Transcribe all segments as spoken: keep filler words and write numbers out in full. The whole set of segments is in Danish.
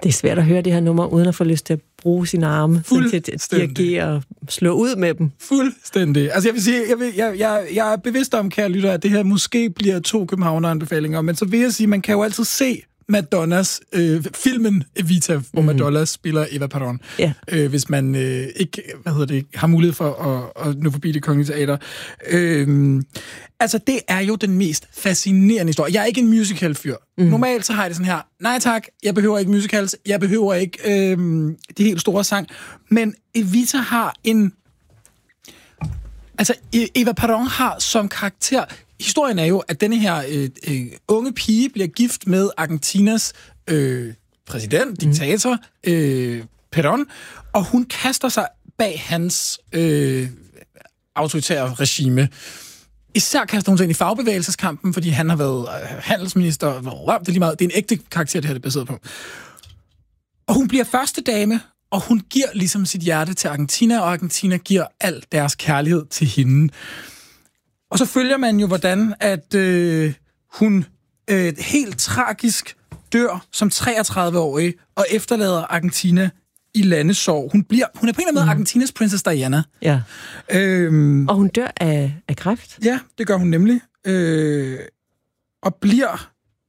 Det er svært at høre det her nummer, uden at få lyst til at bruge sine arme, til at dirigere og slå ud med dem. Fuldstændig. Altså jeg vil sige, jeg, vil, jeg, jeg, jeg er bevidst om, kære lytter, at det her måske bliver to københavneranbefalinger, men så vil jeg sige, man kan jo altid se Madonnas, øh, filmen Evita, hvor mm. Madonna spiller Eva Perón, ja. øh, hvis man øh, ikke hvad hedder det, har mulighed for at, at nå forbi Det Kongelige Teater. Øh, altså, det er jo den mest fascinerende historie. Jeg er ikke en musical-fyr. Mm. Normalt så har jeg det sådan her, nej tak, jeg behøver ikke musicals, jeg behøver ikke øh, de helt store sang, men Evita har en... Altså, Eva Perón har som karakter... Historien er jo, at denne her øh, øh, unge pige bliver gift med Argentinas øh, præsident, diktator, øh, Perón, og hun kaster sig bag hans øh, autoritære regime. Især kaster hun sig ind i fagbevægelseskampen, fordi han har været øh, handelsminister. Det er lige meget. Det er en ægte karakter, det her det er baseret på. Og hun bliver første dame, og hun giver ligesom sit hjerte til Argentina, og Argentina giver al deres kærlighed til hende. Og så følger man jo, hvordan at øh, hun øh, helt tragisk dør som treogtredive-årig og efterlader Argentina i landesorg. Hun, bliver, hun er på en eller anden måde mm. Argentinas Princess Diana. Ja. Øhm, og hun dør af, af kræft? Ja, det gør hun nemlig. Øh, og bliver...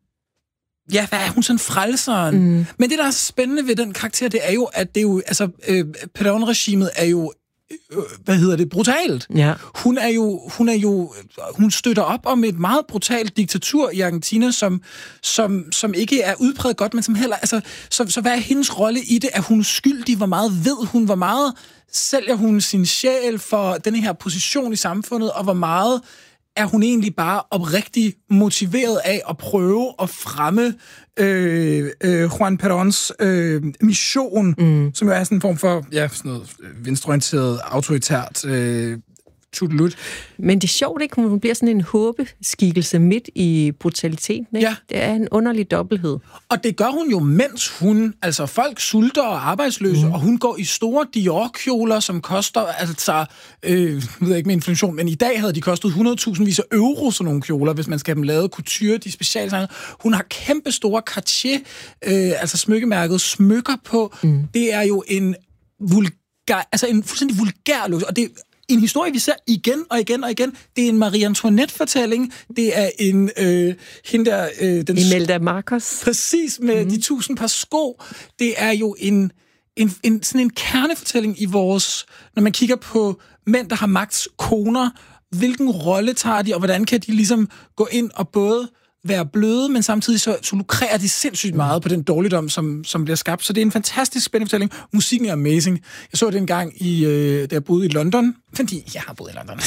Ja, hvad er hun sådan frelseren? Mm. Men det, der er spændende ved den karakter, det er jo, at det er jo... Altså, øh, Perón-regimet er jo... hvad hedder det, brutalt. Ja. Hun er jo, hun er jo, hun støtter op om et meget brutalt diktatur i Argentina, som, som, som ikke er udpræget godt, men som heller, altså, så, så hvad er hendes rolle i det? Er hun skyldig? Hvor meget ved hun? Hvor meget sælger hun sin sjæl for denne her position i samfundet? Og hvor meget er hun egentlig bare oprigtigt motiveret af at prøve at fremme øh, øh, Juan Perons øh, mission, mm. som jo er sådan en form for ja, sådan noget venstreorienteret, autoritært øh, tutelut. Men det er sjovt, ikke? Hun bliver sådan en håbeskikkelse midt i brutaliteten, ikke? Ja. Det er en underlig dobbelthed. Og det gør hun jo, mens hun... Altså, folk sulter og er arbejdsløse, mm. og hun går i store Dior-kjoler, som koster... Altså, øh, jeg ved ikke med inflation, men i dag havde de kostet hundrede tusind vis af euro, sådan nogle kjoler, hvis man skal have dem lavet couture, de specialdesigner. Hun har kæmpe store Cartier, øh, altså smykkemærket, smykker på. Mm. Det er jo en vulgær... Altså, en fuldstændig vulgær luks, og det en historie, vi ser igen og igen og igen. Det er en Marie Antoinette-fortælling. Det er en... Øh, hende der... Øh, den Imelda Marcos. Præcis, med mm. de tusind par sko. Det er jo en, en, en, sådan en kernefortælling i vores... Når man kigger på mænd, der har magts koner, hvilken rolle tager de, og hvordan kan de ligesom gå ind og både være bløde, men samtidig så, så lukrerer de sindssygt meget på den dårligdom, som, som bliver skabt. Så det er en fantastisk spændende fortælling. Musikken er amazing. Jeg så det en gang, i, øh, da jeg boede i London, fordi jeg har boet i London.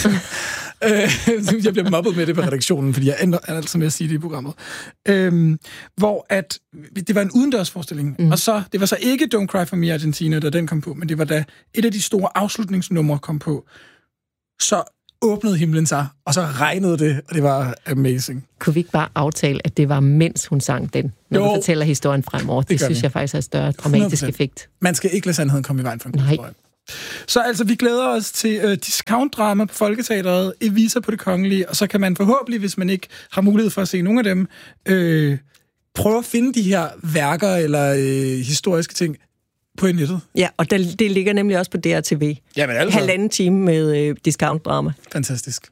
øh, jeg bliver mobbet med det på redaktionen, fordi jeg ender altid med at sige det i programmet. Øh, hvor at, det var en udendørsforestilling, mm. og så, det var så ikke Don't Cry For Me Argentina, da den kom på, men det var da et af de store afslutningsnumre kom på. Så åbnede himlen sig, og så regnede det, og det var amazing. Kunne vi ikke bare aftale, at det var, mens hun sang den, når jo, du fortæller historien fremover? Det, det synes vi. Jeg faktisk har større dramatisk hundrede procent effekt. Man skal ikke lade sandheden komme i vejen for en god historie. Så altså, vi glæder os til uh, discount-drama på Folketeatret, Evita på Det Kongelige, og så kan man forhåbentlig, hvis man ikke har mulighed for at se nogle af dem, øh, prøve at finde de her værker eller øh, historiske ting på nettet. Ja, og der, det ligger nemlig også på D R T V. Jamen altså. Halvanden time med øh, discount-drama. Fantastisk.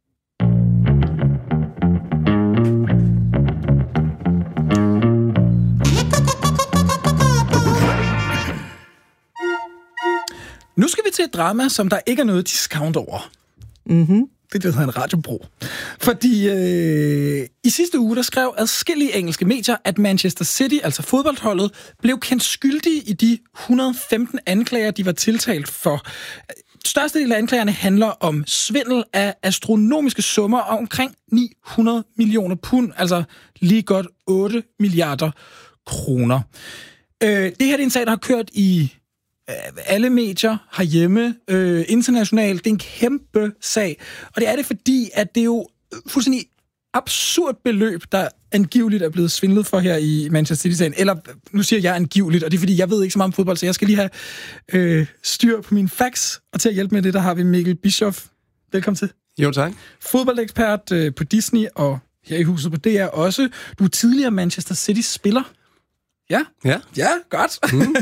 Nu skal vi til et drama, som der ikke er noget discount over. Mhm. Det hedder en radiobro. Fordi øh, i sidste uge, der skrev adskillige engelske medier, at Manchester City, altså fodboldholdet, blev kendt skyldige i de et hundrede og femten anklager, de var tiltalt for. Størstedelen af anklagerne handler om svindel af astronomiske summer og omkring ni hundrede millioner pund, altså lige godt otte milliarder kroner. Øh, det her det er en sag, der har kørt i alle medier herhjemme, øh, internationalt. Det er en kæmpe sag. Og det er det, fordi at det er jo fuldstændig absurd beløb, der angiveligt er blevet svindlet for her i Manchester City-sagen. Eller, nu siger jeg angiveligt, og det er fordi, jeg ved ikke så meget om fodbold, så jeg skal lige have øh, styr på mine facts. Og til at hjælpe med det, der har vi Mikkel Bischoff. Velkommen til. Jo, tak. Fodboldekspert øh, på Disney og her i huset på D R også. Du er tidligere Manchester City-spiller. Ja, ja, ja godt. Mm.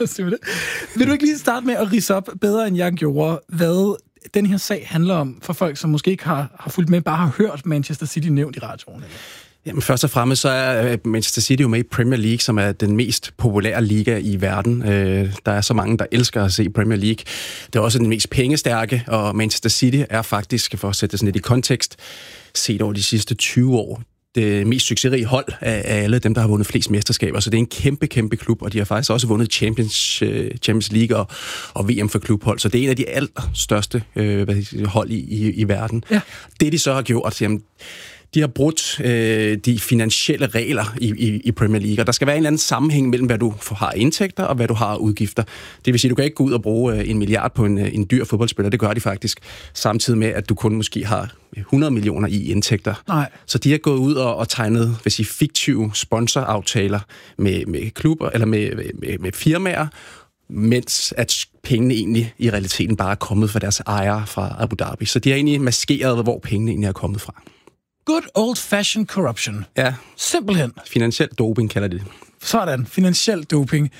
Vil du ikke lige starte med at ridse op bedre, end jeg gjorde, hvad den her sag handler om, for folk, som måske ikke har, har fulgt med, bare har hørt Manchester City nævnt i radioen? Jamen, først og fremmest så er Manchester City jo med i Premier League, som er den mest populære liga i verden. Øh, der er så mange, der elsker at se Premier League. Det er også den mest pengestærke, og Manchester City er faktisk, for at sætte det sådan lidt i kontekst, set over de sidste tyve år, det mest succesrige hold af alle dem, der har vundet flest mesterskaber. Så det er en kæmpe, kæmpe klub, og de har faktisk også vundet Champions, Champions League og, og V M for klubhold. Så det er en af de allerstørste øh, hold i, i, i verden. Ja. Det, de så har gjort, jamen, de har brudt øh, de finansielle regler i, i, i Premier League, og der skal være en eller anden sammenhæng mellem, hvad du har indtægter og hvad du har udgifter. Det vil sige, at du kan ikke gå ud og bruge øh, en milliard på en, en dyr fodboldspiller. Det gør de faktisk, samtidig med, at du kun måske har hundrede millioner i indtægter. Nej. Så de har gået ud og, og tegnet, vil sige, fiktive sponsoraftaler med, med klubber eller med, med, med firmaer, mens at pengene egentlig i realiteten bare er kommet fra deres ejere fra Abu Dhabi. Så de har egentlig maskeret, hvor pengene egentlig er kommet fra. Good old-fashioned corruption. Ja. Simpelthen. Finansiel doping kalder det. Sådan, finansiel doping.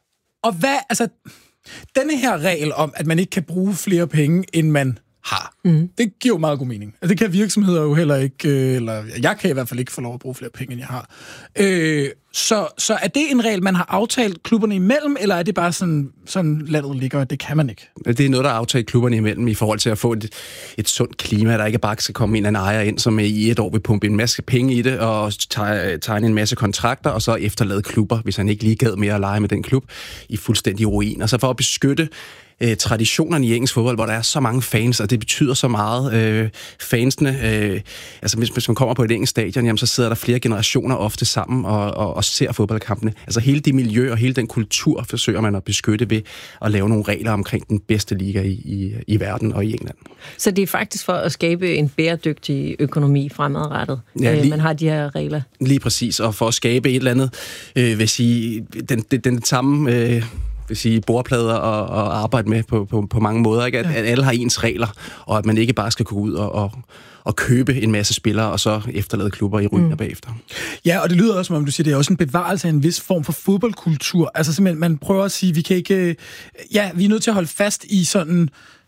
Og hvad, altså, denne her regel om, at man ikke kan bruge flere penge, end man har, mm. det giver jo meget god mening. Altså, det kan virksomheder jo heller ikke, eller jeg kan i hvert fald ikke få lov at bruge flere penge, end jeg har. Øh, så, så er det en regel, man har aftalt klubberne imellem, eller er det bare sådan, sådan landet ligger, og det kan man ikke? Det er noget, der er aftalt klubberne imellem i forhold til at få et, et sundt klima, der ikke bare skal komme en eller anden ejer ind, som i et år vil pumpe en masse penge i det, og tegne en masse kontrakter, og så efterlade klubber, hvis han ikke lige gad mere at lege med den klub, i fuldstændig ruin. Og så for at beskytte Øh, traditionerne i engelsk fodbold, hvor der er så mange fans, og det betyder så meget. Øh, fansene, øh, altså hvis, hvis man kommer på et engelsk stadion, jamen, så sidder der flere generationer ofte sammen og, og, og ser fodboldkampene. Altså hele det miljø og hele den kultur forsøger man at beskytte ved at lave nogle regler omkring den bedste liga i, i, i verden og i England. Så det er faktisk for at skabe en bæredygtig økonomi fremadrettet, ja, lige, man har de her regler? Lige præcis, og for at skabe et eller andet, øh, vil sige, den, den, den samme Øh, vil sige, bordplader og, og arbejde med på, på, på mange måder, ikke? At, ja. At alle har ens regler, og at man ikke bare skal gå ud og, og, og købe en masse spillere, og så efterlade klubber i ruiner mm. bagefter. Ja, og det lyder også, som om du siger, det er også en bevarelse af en vis form for fodboldkultur. Altså simpelthen, man prøver at sige, vi kan ikke... Ja, vi er nødt til at holde fast i sådan,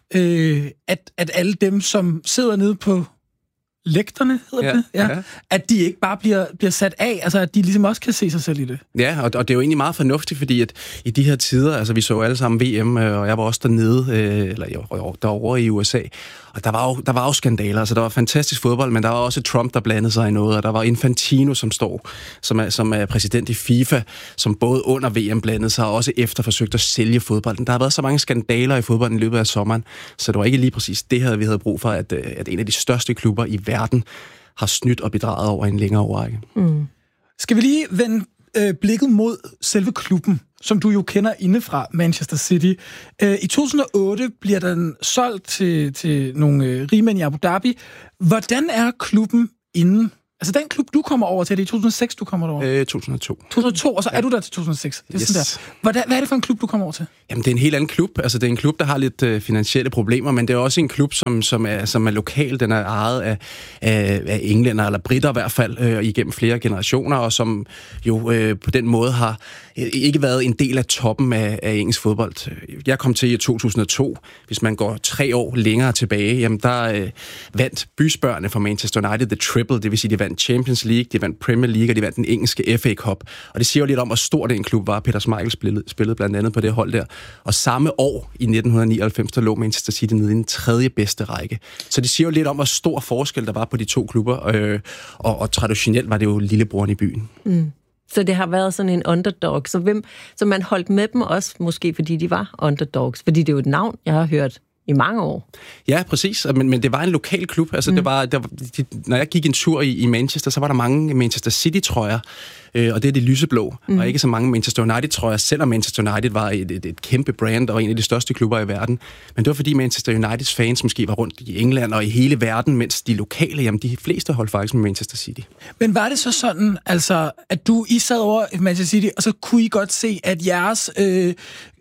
øh, at, at alle dem, som sidder nede på lægterne, hedder ja, det, ja. Ja. At de ikke bare bliver, bliver sat af, altså at de ligesom også kan se sig selv i det. Ja, og, og det er jo egentlig meget fornuftigt, fordi at i de her tider, altså vi så alle sammen V M, og jeg var også dernede, øh, eller jeg var derovre i U S A, og der var jo, der var jo skandaler, altså der var fantastisk fodbold, men der var også Trump, der blandede sig i noget, og der var Infantino, som står, som er, som er præsident i FIFA, som både under V M blandede sig, og også efter forsøgte at sælge fodbolden. Der har været så mange skandaler i fodbolden i løbet af sommeren, så det var ikke lige præcis det her, vi havde brug for, at, at en af de største klubber i verden har snydt og bedraget over en længere årrække. Mm. Skal vi lige vende øh, blikket mod selve klubben, som du jo kender indefra, Manchester City. Øh, I to tusind og otte bliver den solgt til, til nogle øh, rigmænd i Abu Dhabi. Hvordan er klubben inden? Altså den klub, du kommer over til, det er i to tusind og seks, du kommer over? Øh, to tusind og to. to tusind og to, og så er du der til to tusind og seks. Det er yes. sådan der. Hvordan, hvad er det for en klub, du kommer over til? Jamen, det er en helt anden klub. Altså, det er en klub, der har lidt øh, finansielle problemer, men det er også en klub, som, som, er, som er lokal. Den er ejet af, af, af englænder, eller britter i hvert fald, øh, igennem flere generationer, og som jo øh, på den måde har øh, ikke været en del af toppen af, af engelsk fodbold. Jeg kom til i to tusind og to. Hvis man går tre år længere tilbage, jamen, der øh, vandt bysbørnene fra Manchester United The Triple, det vil sige, de vandt Champions League, de vandt Premier League, og de vandt den engelske F A Cup. Og det siger jo lidt om, hvor stor den klub var. Peter Schmeichel spillede, spillede blandt andet på det hold der. Og samme år, i nitten nioghalvfems, der lå Manchester City nede i den tredje bedste række. Så det siger jo lidt om, hvor stor forskel der var på de to klubber. Øh, og, og traditionelt var det jo lillebroren i byen. Mm. Så det har været sådan en underdog. Så, hvem, så man holdt med dem også, måske fordi de var underdogs. Fordi det er jo et navn, jeg har hørt i mange år. Ja, præcis. Men, men det var en lokal klub. Altså, mm. det var, der, de, når jeg gik en tur i, i Manchester, så var der mange Manchester City-trøjer, øh, og det er det lyseblå, mm. og ikke så mange Manchester United-trøjer, selvom Manchester United var et, et, et kæmpe brand og en af de største klubber i verden. Men det var fordi Manchester Uniteds fans måske var rundt i England og i hele verden, mens de lokale, jamen de fleste holdt faktisk med Manchester City. Men var det så sådan, altså, at du I sad over i Manchester City, og så kunne I godt se, at jeres øh,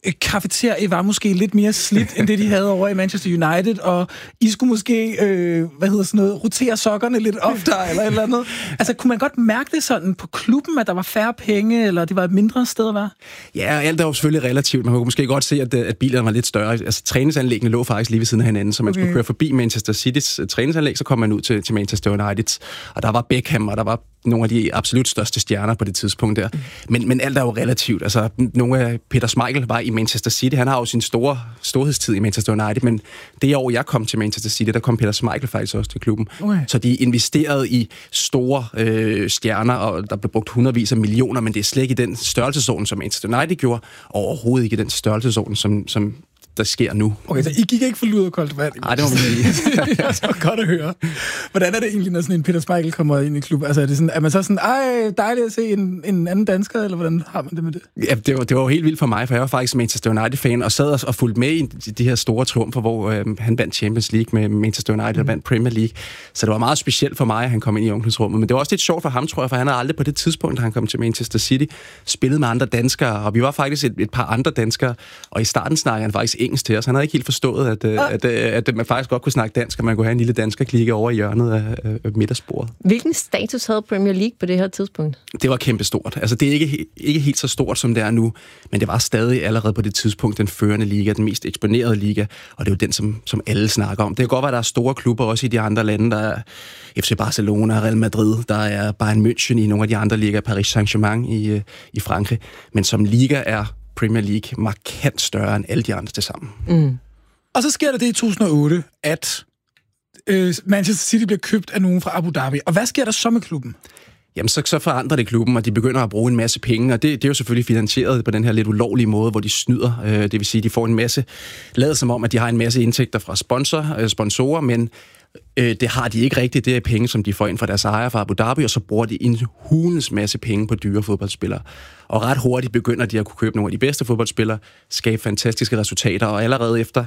kafeterie var måske lidt mere slidt, end det, de havde over i Manchester United, og I skulle måske, øh, hvad hedder sådan noget, rotere sokkerne lidt oftere, eller et eller andet. Altså, kunne man godt mærke det sådan på klubben, at der var færre penge, eller det var et mindre sted at være? Ja, alt er jo selvfølgelig relativt. Man kunne måske godt se, at, at bilerne var lidt større. Altså, træningsanlæggene lå faktisk lige ved siden af hinanden, så man okay. skulle køre forbi Manchester Citys træningsanlæg, så kom man ud til, til Manchester United, og der var Beckham, og der var nogle af de absolut største stjerner på det tidspunkt der. Men, men alt er jo relativt. Altså, nogle af Peter Schmeichel var i Manchester City. Han har jo sin store storhedstid i Manchester United, men det år, jeg kom til Manchester City, der kom Peter Schmeichel faktisk også til klubben. Okay. Så de investerede i store øh, stjerner, og der blev brugt hundredvis af millioner, men det er slet ikke i den størrelsesorden, som Manchester United gjorde, og overhovedet ikke i den størrelsesorden, som, som der sker nu. Okay, så I gik ikke for lud og koldt vand? Nej, det må man sige. Det er så godt at høre. Hvordan er det egentlig, når sådan en Peter Schmeichel kommer ind i klubben? Altså, er, det sådan, er man så sådan, ej, dejligt at se en, en anden dansker, eller hvordan har man det med det? Ja, det var, det var jo helt vildt for mig, for jeg var faktisk Manchester United-fan, og sad og fulgte med i de her store triumfer, hvor øh, han vandt Champions League med Manchester United, mm. og vandt Premier League. Så det var meget specielt for mig, at han kom ind i omklædningsrummet. Men det var også lidt sjovt for ham, tror jeg, for han havde aldrig på det tidspunkt, da han kom til Manchester City, spillet med andre danskere, og vi var faktisk et, et par andre danskere, og i starten snakkede han faktisk engelsk til os. Han havde ikke helt forstået, at, oh. at, at, at man faktisk godt kunne snakke dansk, og man kunne have en lille danskerklikke over i hjørnet af, af midtersporet. Hvilken status havde Premier League på det her tidspunkt? Det var kæmpestort. Altså, det er ikke, ikke helt så stort, som det er nu, men det var stadig allerede på det tidspunkt den førende liga, den mest eksponerede liga, og det er jo den, som, som alle snakker om. Det kan godt være, at der er store klubber også i de andre lande. Der er F C Barcelona, Real Madrid, der er Bayern München i nogle af de andre ligaer, Paris Saint-Germain i, i Frankrig. Men som liga er Premier League markant større end alle de andre til sammen. Mm. Og så sker der det i to tusind og otte, at øh, Manchester City bliver købt af nogen fra Abu Dhabi. Og hvad sker der så med klubben? Jamen, så, så forandrer det klubben, og de begynder at bruge en masse penge, og det, det er jo selvfølgelig finansieret på den her lidt ulovlige måde, hvor de snyder. Øh, det vil sige, de får en masse, lader som om, at de har en masse indtægter fra sponsor, øh, sponsorer, men øh, det har de ikke rigtigt. Det er penge, som de får ind fra deres ejere fra Abu Dhabi, og så bruger de en hulens masse penge på dyre fodboldspillere. Og ret hurtigt begynder de at kunne købe nogle af de bedste fodboldspillere, skabe fantastiske resultater, og allerede efter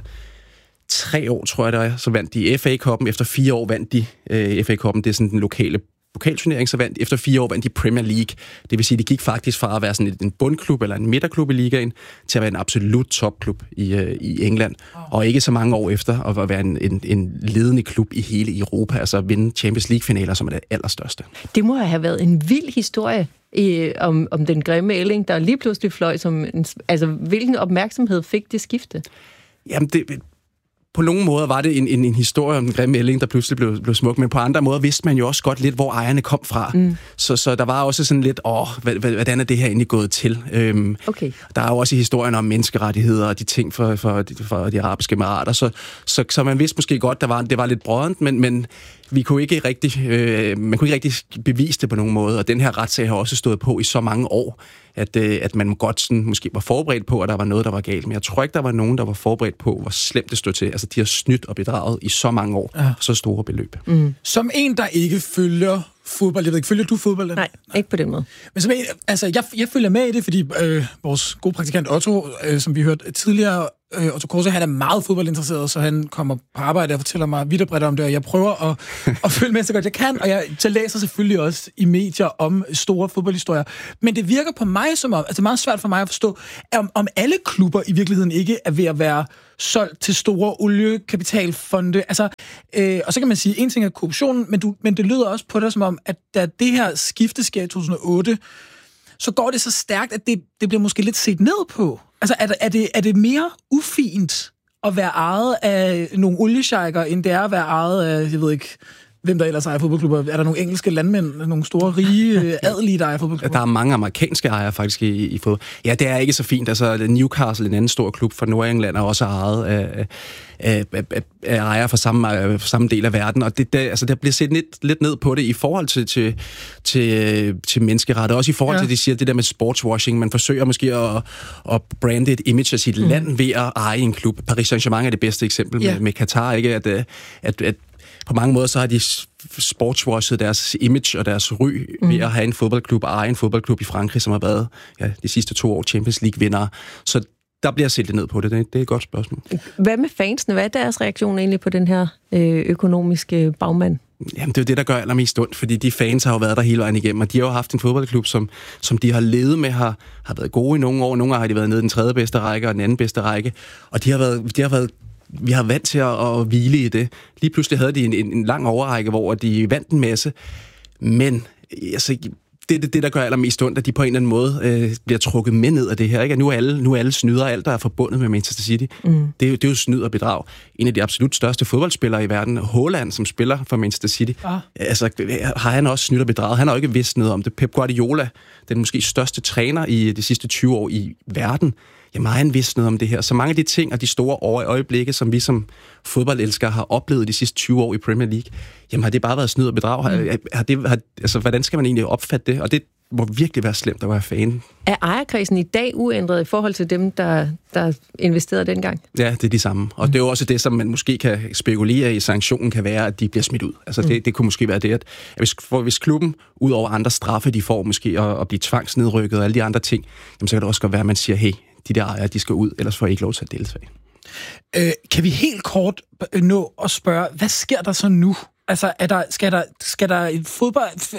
tre år, tror jeg det er, så vandt de F A-koppen. Efter fire år vandt de øh, F A-koppen. Det er sådan den lokale pokalturnering, så vandt efter fire år vandt de Premier League. Det vil sige, at de gik faktisk fra at være sådan en bundklub eller en midterklub i ligaen, til at være en absolut topklub i, øh, i England. Og ikke så mange år efter at være en, en, en ledende klub i hele Europa, altså at vinde Champions League-finaler, som er det allerstørste. Det må have været en vild historie i, om, om den grimme ælling, der lige pludselig fløj som en, altså, hvilken opmærksomhed fik det skifte? Jamen, det... På nogle måder var det en, en, en historie om den grimme ælling, der pludselig blev, blev smuk, men på andre måder vidste man jo også godt lidt, hvor ejerne kom fra. Mm. Så, så der var også sådan lidt, åh, hvordan er det her egentlig gået til? Øhm, okay. Der er jo også i historien om menneskerettigheder og de ting for, for, for de arabiske emirater, så, så, så man vidste måske godt, der var, det var lidt brådent, men, men vi kunne ikke rigtig, øh, man kunne ikke rigtig bevise det på nogen måde, og den her retssag har også stået på i så mange år, at, øh, at man godt sådan, måske var forberedt på, at der var noget, der var galt. Men jeg tror ikke, der var nogen, der var forberedt på, hvor slemt det stod til. Altså, de har snydt og bedraget i så mange år, ja. Så store beløb. Mm. Som en, der ikke følger fodbold, jeg ved ikke, følger du fodbold? Nej, Nej, ikke på den måde. Men som en, altså, jeg, jeg følger med i det, fordi øh, vores gode praktikant Otto, øh, som vi hørte tidligere, øh, Otto Korse, han er meget fodboldinteresseret, så han kommer på arbejde og fortæller mig vidt og bredt om det, og jeg prøver at, at følge med så godt jeg kan, og jeg så læser selvfølgelig også i medier om store fodboldhistorier. Men det virker på mig som om, altså det er meget svært for mig at forstå, om, om alle klubber i virkeligheden ikke er ved at være solgt til store oliekapitalfonde. Altså, øh, og så kan man sige, en ting er korruptionen, men, du, men det lyder også på dig som om, at da det her skifte sker i to tusind og otte, så går det så stærkt, at det, det bliver måske lidt set ned på. Altså, er, er, det, er det mere ufint at være ejet af nogle oliesjejker, end det er at være ejet af, jeg ved ikke, hvem der ellers ejer fodboldklubber? Er der nogle engelske landmænd, nogle store, rige, adelige, der ejer fodboldklubber? Der er mange amerikanske ejere faktisk i, i fodbold. Ja, det er ikke så fint. Altså, Newcastle, en anden stor klub fra Nordengland, er også ejet af, af, af, af ejere fra samme, samme del af verden. Og det, der, altså, der bliver set lidt, lidt ned på det i forhold til, til, til, til menneskeretter. Også i forhold ja. til, de siger, det der med sportswashing. Man forsøger måske at, at brande et image af sit mm. land ved at eje en klub. Paris Saint-Germain er det bedste eksempel ja. med, med Katar, ikke? At, at, at på mange måder så har de sportswashet deres image og deres ry mm. ved at have en fodboldklub og eje en fodboldklub i Frankrig, som har været ja, de sidste to år Champions League-vindere. Så der bliver set lidt ned på det. Det er et godt spørgsmål. Hvad med fansene? Hvad er deres reaktion egentlig på den her økonomiske bagmand? Jamen, det er jo det, der gør allermest ondt, fordi de fans har jo været der hele vejen igennem, og de har jo haft en fodboldklub, som, som de har levet med, har, har været gode i nogle år. Nogle år har de været nede i den tredje bedste række og den anden bedste række, og de har været, de har været vi har vant til at, at hvile i det. Lige pludselig havde de en, en, en lang overrække, hvor de vandt en masse, men altså, det er det, det, der gør allermest ondt, at de på en eller anden måde øh, bliver trukket med ned af det her. Ikke? At nu er alle, nu er alle snyder, alt der er forbundet med Manchester City. Mm. Det, er jo, det er jo snyd og bedrag. En af de absolut største fodboldspillere i verden, Haaland, som spiller for Manchester City, ah. altså, har han også snydt og bedraget. Han har jo ikke vidst noget om det. Pep Guardiola, den måske største træner i de sidste tyve år i verden, jamen har han vidst noget om det her. Så mange af de ting og de store øjeblikke, som vi som fodboldelskere har oplevet de sidste tyve år i Premier League, jamen har det bare været snyd og bedrag? Mm. Har, har det, har, altså, hvordan skal man egentlig opfatte det? Og det må virkelig være slemt at være fan. Er ejerkredsen i dag uændret i forhold til dem, der, der investerede dengang? Ja, det er de samme. Og mm. det er jo også det, som man måske kan spekulere i. Sanktionen kan være, at de bliver smidt ud. Altså mm. det, det kunne måske være det, at hvis, for, hvis klubben, ud over andre straffe, de får måske at, at blive tvangsnedrykket og alle de andre ting, jamen, så kan det også godt være, at man siger, hey, de der ejere, de skal ud, ellers får I ikke lov til at deltage. Øh, kan vi helt kort nå at spørge, hvad sker der så nu? Altså, er der, skal der, skal der et fodbold...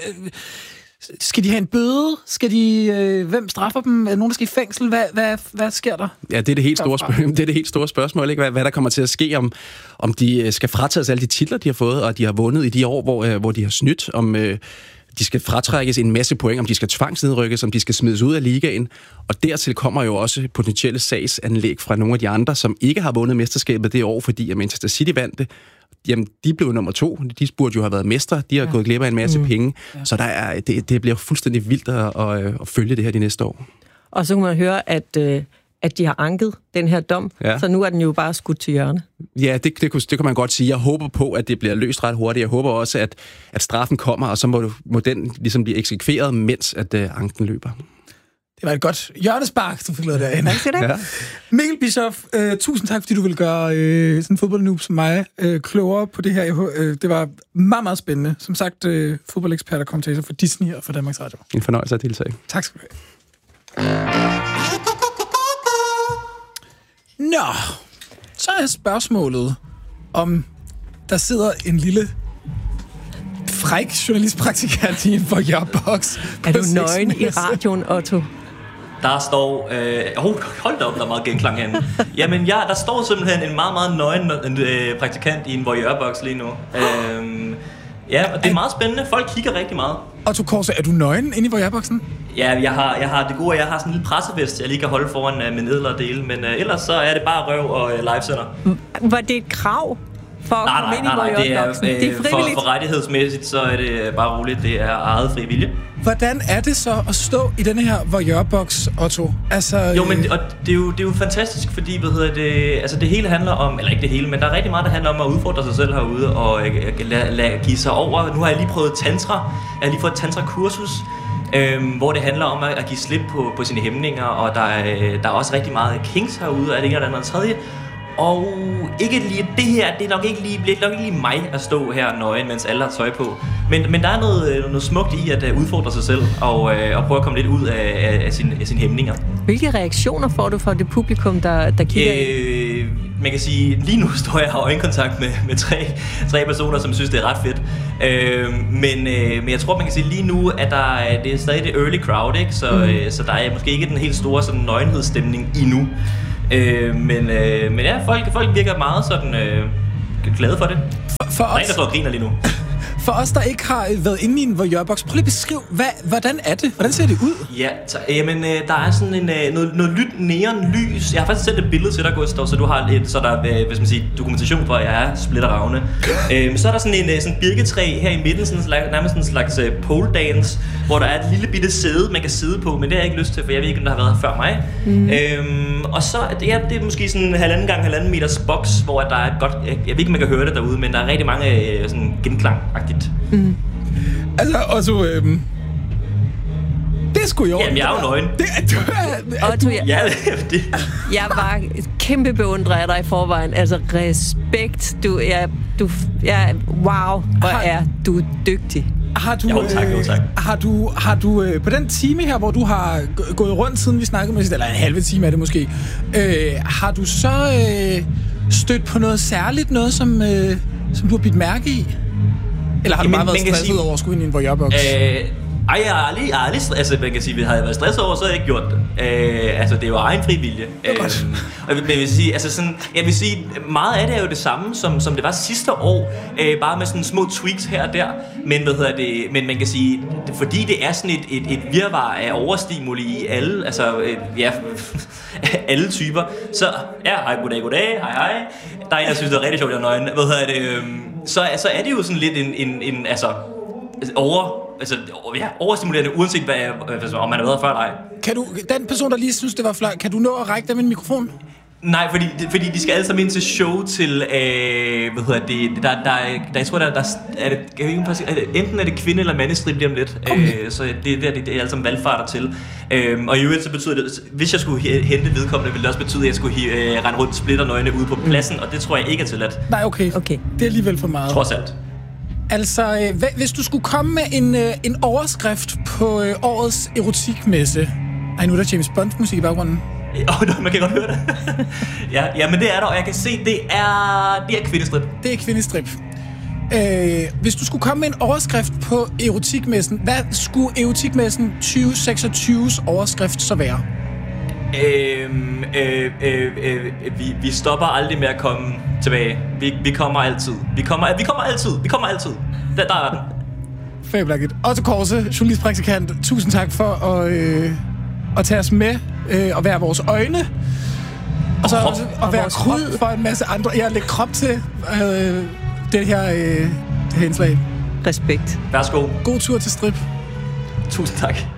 Skal de have en bøde? Skal de... Øh, hvem straffer dem? Er der nogen, der skal i fængsel? Hvad, hvad, hvad sker der? Ja, det er det helt store, spørg- det er det helt store spørgsmål, ikke? Hvad, hvad der kommer til at ske, om, om de skal fratages alle de titler, de har fået, og de har vundet i de år, hvor, øh, hvor de har snydt, om... Øh, de skal fratrækkes en masse point, om de skal tvangsnedrykkes, om de skal smides ud af ligaen. Og dertil kommer jo også potentielle sagsanlæg fra nogle af de andre, som ikke har vundet mesterskabet det år, fordi at Manchester City vandt det. Jamen, de blev nummer to. De burde jo have været mestre. De har ja. gået glip af en masse mm. penge. Ja. Så der er, det, det bliver fuldstændig vildt at, at, at følge det her de næste år. Og så kan man høre, at... Øh at de har anket den her dom, ja. Så nu er den jo bare skudt til hjørne. Ja, det, det, det kan man godt sige. Jeg håber på, at det bliver løst ret hurtigt. Jeg håber også, at, at straffen kommer, og så må, må den ligesom blive eksekveret, mens at uh, anken løber. Det var et godt hjørnespark, du fik lavet derinde. Tak skal du have. Ja. Mikkel Bischoff, øh, tusind tak, fordi du ville gøre øh, sådan en fodboldnoob som mig øh, klogere på det her. Jeg, øh, det var meget, meget spændende. Som sagt, øh, fodboldekspert og kommentator for Disney og for Danmarks Radio. En fornøjelse at deltage. Tak skal du have. Nå, så er spørgsmålet, om der sidder en lille fræk journalistpraktikant i en voyeurboks. Er du nøgen i radioen, Otto? Der står... Øh, hold, hold da op, der er meget genklang herinde. Jamen ja, der står simpelthen en meget, meget nøgen øh, praktikant i en voyeurboks lige nu. Øh, ja, og det er meget spændende. Folk kigger rigtig meget. Otto Korse, er du nøgen inde i voyeurboksen? Ja, jeg har, jeg har det gode, jeg har sådan en lille pressevest, jeg lige kan holde foran uh, min edlere dele, men uh, ellers så er det bare røv og uh, livesender. Var det et krav for at nej, komme nej, ind i voyeurboksen? Det er, øh, det er frivilligt. For, for rettighedsmæssigt, så er det bare roligt, det er eget fri vilje. Hvordan er det så at stå i denne her voyeurboks, Otto? Altså, jo, men og det, er jo, det er jo fantastisk, fordi hvad hedder det, altså det hele handler om, eller ikke det hele, men der er rigtig meget, der handler om at udfordre sig selv herude og uh, lade la, give sig over. Nu har jeg lige prøvet tantra, jeg har lige fået et tantra-kursus, Øhm, hvor det handler om at, at give slip på, på sine hæmninger, og der er, der er også rigtig meget kinks herude, og det ene eller andet tredje. Og ikke lige det her, det er nok ikke lige, det er nok ikke lige mig at stå her nøgen, mens alle har tøj på. Men, men der er noget, noget smukt i at udfordre sig selv, og, og prøve at komme lidt ud af, af, af, sine, af sine hæmninger. Hvilke reaktioner får du fra det publikum, der, der kigger øh, man kan sige, lige nu står jeg og har øjenkontakt med, med tre, tre personer, som synes, det er ret fedt. Øh, men, øh, men jeg tror, man kan sige lige nu, at der, det er stadig det early crowd, ikke? Så, mm. øh, så der er måske ikke den helt store sådan, nøgenhedsstemning endnu. Øh, men, øh, men ja, folk, folk virker meget sådan øh, glade for det. For, for der er en, der står og griner lige nu. For os, der ikke har været inde i en voyeurboks, prøv lige at beskrive, hvad, hvordan er det? Hvordan ser det ud? Ja, så, jamen, øh, der er sådan en, øh, noget, noget lyt neon lys. Jeg har faktisk sendt et billede til dig, Gustav, så du har lidt, så der er, øh, hvis man siger, dokumentation for, at jeg er splitteravne. øh, så er der sådan en sådan birketræ her i midten, sådan en slags, nærmest sådan en slags uh, pole dance, hvor der er et lille bitte sæde, man kan sidde på, men det har jeg ikke lyst til, for jeg ved ikke, om der har været her før mig. Mm. Øhm, og så ja, det er måske sådan en halvanden gang halvanden meters boks, hvor der er et godt, jeg, jeg ved ikke, man kan høre det derude, men der er rigtig mange øh, sådan genklang-agtigt. Mm. Altså, også øhm, det er sgu jo. Jamen, jeg er jo nøgen. Det er du. Otto, jeg, ja, det. Jeg var kæmpe beundrer af dig i forvejen. Altså, respekt. Du er, du, ja, wow, hvor er du dygtig. Har du, jo, tak, jo, tak. Øh, har du, har du øh, på den time her, hvor du har g- gået rundt, siden vi snakkede med, eller en halve time er det måske, øh, har du så øh, stødt på noget særligt, noget som, øh, som du har bidt mærke i? Eller har du Jamen, bare været man kan stresset sige- over at skulle ind i en voyeur-boks? Øh, ej, jeg har aldrig, jeg har aldrig, altså man kan sige, havde jeg været stresset over, så havde jeg ikke gjort det. Øh, altså det er jo egen fri vilje. Øh, og jeg vil, jeg vil sige, altså sådan, jeg vil sige, meget af det er jo det samme, som, som det var sidste år, øh, bare med sådan små tweaks her og der. Men hvad hedder det, men man kan sige, det, fordi det er sådan et, et, et virvar af overstimuli i alle, altså øh, ja, alle typer, så ja, hej, goddag, goddag, hej, hej. Der er en, der synes, det er rigtig sjovt, jeg er nøgen. Hvad hedder det, øh, så, så er det jo sådan lidt en, en, en altså, over, altså, ja, overstimulerende, uanset hvad, altså, om man har været før eller ej. Kan du, den person, der lige synes, det var flot, kan du nå at række dem en mikrofon? Nej, fordi, fordi de skal alle sammen ind til show til, øh, hvad hedder det, der, der, der, der jeg tror, der, der er det, jeg ved ikke, er det, enten er det kvinde- eller mandestrip lige om lidt, okay. øh, så det er der, det, det er alle sammen valgfarter til. Øh, og i øvrigt så betyder det, hvis jeg skulle hente vedkommende, ville det også betyde, at jeg skulle øh, rende rundt splitternøgne ude på pladsen, og det tror jeg ikke er tilladt. Nej, okay. Okay. Det er alligevel for meget. Trods alt. Altså, øh, hva- hvis du skulle komme med en, øh, en overskrift på øh, årets erotikmesse. Ej, nu er der James Bond-musik i baggrunden. Åh, oh, man kan godt høre det. ja, ja, men det er der, og jeg kan se, det er, det er kvindestrip. Det er kvindestrip. Øh, hvis du skulle komme med en overskrift på erotikmessen, hvad skulle erotikmessen tyve seksogtyves overskrift så være? Øhm, øh, øh, øh, vi, vi stopper aldrig med at komme tilbage. Vi, vi kommer altid. Vi kommer, vi kommer altid. Vi kommer altid. Der, der er den. Fabelagtigt. Otto Korse, journalistpraktikant, tusind tak for at, øh, at tage os med øh, og være vores øjne. Og så krop. også Og at være vores krop hud. for en masse andre. Jeg lægger krop til øh, det her, øh, det her indslag. Respekt. Værsgo. God tur til strip. Tusind tak.